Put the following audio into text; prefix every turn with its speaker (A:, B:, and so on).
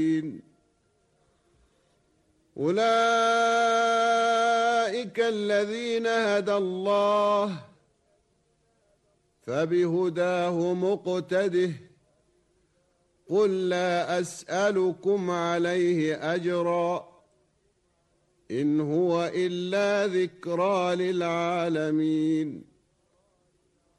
A: أولئك الذين هدى الله فبهداه مقتده قل لا أسألكم عليه أجرا إن هو إلا ذكرى للعالمين